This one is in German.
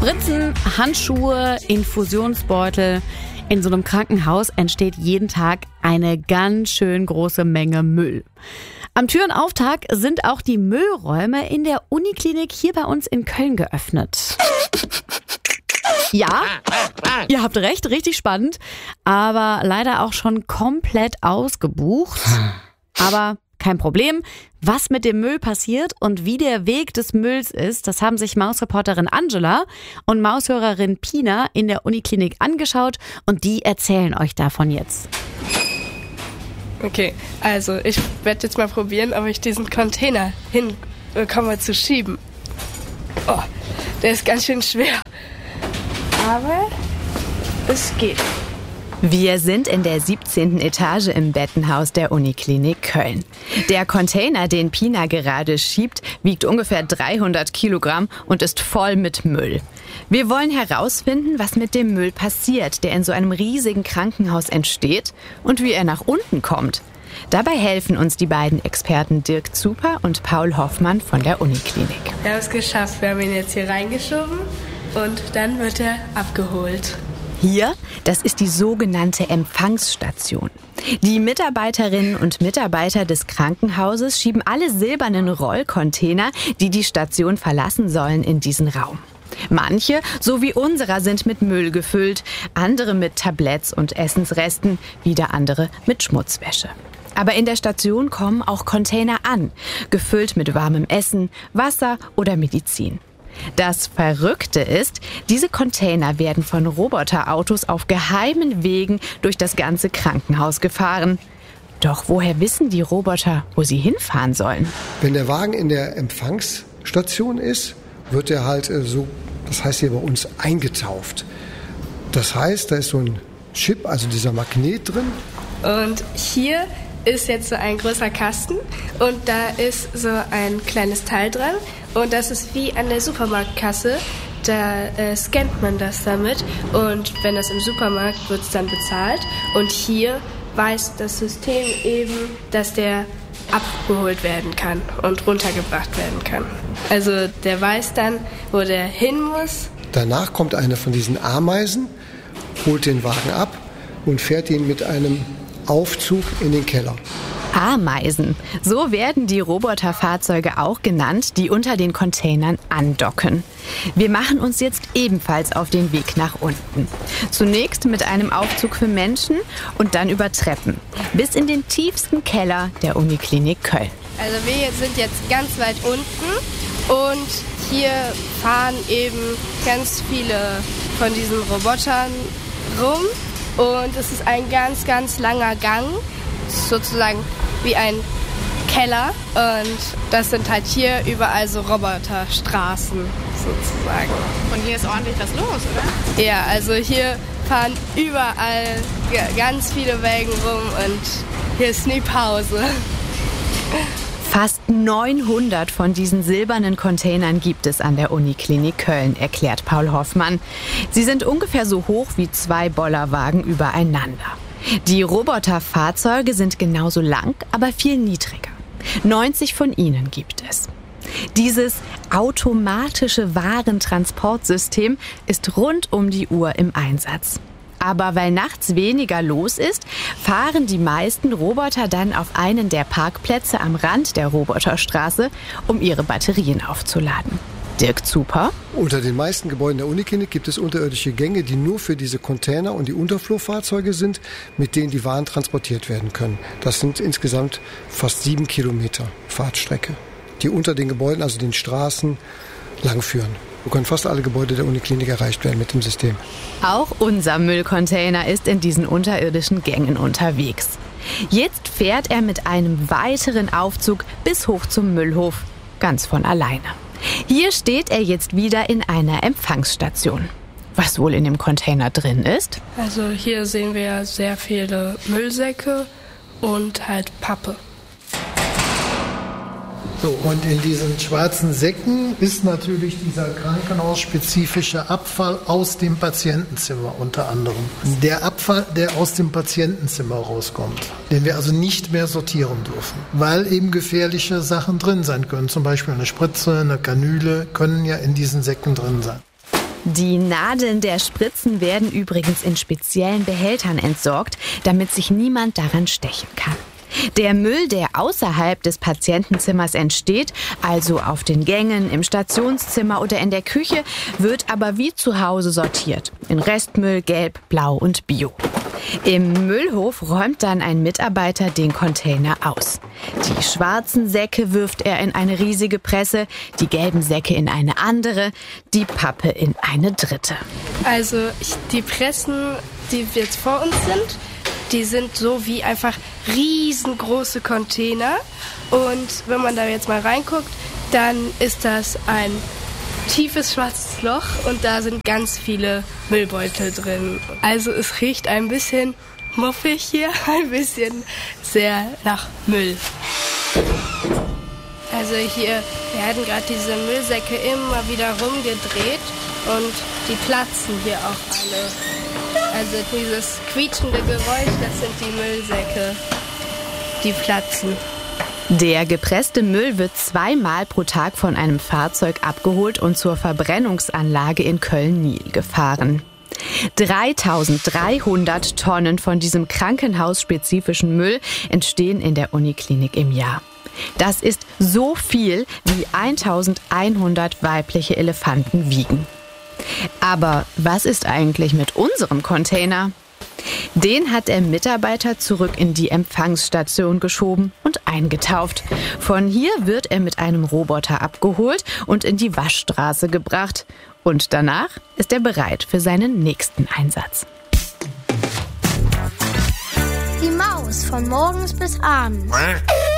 Spritzen, Handschuhe, Infusionsbeutel. In so einem Krankenhaus entsteht jeden Tag eine ganz schön große Menge Müll. Am Türenauftag sind auch die Müllräume in der Uniklinik hier bei uns in Köln geöffnet. Ja, ihr habt recht, richtig spannend, aber leider auch schon komplett ausgebucht. Aber kein Problem. Was mit dem Müll passiert und wie der Weg des Mülls ist, das haben sich Mausreporterin Angela und Maushörerin Pina in der Uniklinik angeschaut und die erzählen euch davon jetzt. Okay, also ich werde jetzt mal probieren, ob ich diesen Container hinkomme zu schieben. Oh, der ist ganz schön schwer. Aber es geht. Wir sind in der 17. Etage im Bettenhaus der Uniklinik Köln. Der Container, den Pina gerade schiebt, wiegt ungefähr 300 Kilogramm und ist voll mit Müll. Wir wollen herausfinden, was mit dem Müll passiert, der in so einem riesigen Krankenhaus entsteht und wie er nach unten kommt. Dabei helfen uns die beiden Experten Dirk Zuper und Paul Hoffmann von der Uniklinik. Wir haben es geschafft. Wir haben ihn jetzt hier reingeschoben und dann wird er abgeholt. Hier, das ist die sogenannte Empfangsstation. Die Mitarbeiterinnen und Mitarbeiter des Krankenhauses schieben alle silbernen Rollcontainer, die die Station verlassen sollen, in diesen Raum. Manche, so wie unserer, sind mit Müll gefüllt, andere mit Tabletts und Essensresten, wieder andere mit Schmutzwäsche. Aber in der Station kommen auch Container an, gefüllt mit warmem Essen, Wasser oder Medizin. Das Verrückte ist, diese Container werden von Roboterautos auf geheimen Wegen durch das ganze Krankenhaus gefahren. Doch woher wissen die Roboter, wo sie hinfahren sollen? Wenn der Wagen in der Empfangsstation ist, wird er halt so, das heißt hier bei uns, eingetauft. Das heißt, da ist so ein Chip, also dieser Magnet drin. Und hier ist jetzt so ein großer Kasten und da ist so ein kleines Teil dran und das ist wie an der Supermarktkasse, da scannt man das damit und wenn das im Supermarkt wird es dann bezahlt und hier weiß das System eben, dass der abgeholt werden kann und runtergebracht werden kann. Also der weiß dann, wo der hin muss. Danach kommt eine von diesen Ameisen, holt den Wagen ab und fährt ihn mit einem Aufzug in den Keller. Ameisen. So werden die Roboterfahrzeuge auch genannt, die unter den Containern andocken. Wir machen uns jetzt ebenfalls auf den Weg nach unten. Zunächst mit einem Aufzug für Menschen und dann über Treppen. Bis in den tiefsten Keller der Uniklinik Köln. Also wir sind jetzt ganz weit unten und hier fahren eben ganz viele von diesen Robotern rum. Und es ist ein ganz, ganz langer Gang, sozusagen wie ein Keller. Und das sind halt hier überall so Roboterstraßen sozusagen. Und hier ist ordentlich was los, oder? Ja, also hier fahren überall ganz viele Wägen rum und hier ist nie Pause. Fast 900 von diesen silbernen Containern gibt es an der Uniklinik Köln, erklärt Paul Hoffmann. Sie sind ungefähr so hoch wie 2 Bollerwagen übereinander. Die Roboterfahrzeuge sind genauso lang, aber viel niedriger. 90 von ihnen gibt es. Dieses automatische Warentransportsystem ist rund um die Uhr im Einsatz. Aber weil nachts weniger los ist, fahren die meisten Roboter dann auf einen der Parkplätze am Rand der Roboterstraße, um ihre Batterien aufzuladen. Dirk Zuper. Unter den meisten Gebäuden der Uniklinik gibt es unterirdische Gänge, die nur für diese Container und die Unterflurfahrzeuge sind, mit denen die Waren transportiert werden können. Das sind insgesamt fast 7 Kilometer Fahrtstrecke, die unter den Gebäuden, also den Straßen, langführen. So können fast alle Gebäude der Uniklinik erreicht werden mit dem System. Auch unser Müllcontainer ist in diesen unterirdischen Gängen unterwegs. Jetzt fährt er mit einem weiteren Aufzug bis hoch zum Müllhof, ganz von alleine. Hier steht er jetzt wieder in einer Empfangsstation. Was wohl in dem Container drin ist? Also hier sehen wir ja sehr viele Müllsäcke und halt Pappe. So, und in diesen schwarzen Säcken ist natürlich dieser krankenhausspezifische Abfall aus dem Patientenzimmer unter anderem. Der Abfall, der aus dem Patientenzimmer rauskommt, den wir also nicht mehr sortieren dürfen, weil eben gefährliche Sachen drin sein können. Zum Beispiel eine Spritze, eine Kanüle können ja in diesen Säcken drin sein. Die Nadeln der Spritzen werden übrigens in speziellen Behältern entsorgt, damit sich niemand daran stechen kann. Der Müll, der außerhalb des Patientenzimmers entsteht, also auf den Gängen, im Stationszimmer oder in der Küche, wird aber wie zu Hause sortiert. In Restmüll, Gelb, Blau und Bio. Im Müllhof räumt dann ein Mitarbeiter den Container aus. Die schwarzen Säcke wirft er in eine riesige Presse, die gelben Säcke in eine andere, die Pappe in eine dritte. Also die Pressen, die jetzt vor uns sind, die sind so wie einfach riesengroße Container. Und wenn man da jetzt mal reinguckt, dann ist das ein tiefes schwarzes Loch und da sind ganz viele Müllbeutel drin. Also es riecht ein bisschen muffig hier, ein bisschen sehr nach Müll. Also hier werden gerade diese Müllsäcke immer wieder rumgedreht und die platzen hier auch alle. Also dieses quietschende Geräusch, das sind die Müllsäcke, die platzen. Der gepresste Müll wird 2-mal pro Tag von einem Fahrzeug abgeholt und zur Verbrennungsanlage in Köln-Niel gefahren. 3.300 Tonnen von diesem krankenhausspezifischen Müll entstehen in der Uniklinik im Jahr. Das ist so viel, wie 1.100 weibliche Elefanten wiegen. Aber was ist eigentlich mit unserem Container? Den hat der Mitarbeiter zurück in die Empfangsstation geschoben und eingetauft. Von hier wird er mit einem Roboter abgeholt und in die Waschstraße gebracht. Und danach ist er bereit für seinen nächsten Einsatz. Die Maus von morgens bis abends.